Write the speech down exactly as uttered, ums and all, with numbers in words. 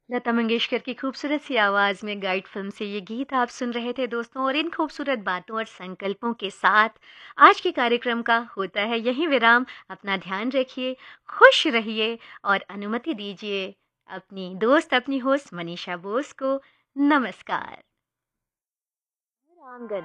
लता मंगेशकर की खूबसूरत सी आवाज़ में गाइड फ़िल्म से ये गीत आप सुन रहे थे दोस्तों। और इन खूबसूरत बातों और संकल्पों के साथ आज के कार्यक्रम का होता है यहीं विराम। अपना ध्यान रखिए, खुश रहिए और अनुमति दीजिए अपनी दोस्त, अपनी होस्ट मनीषा बोस को। नमस्कार। आंगन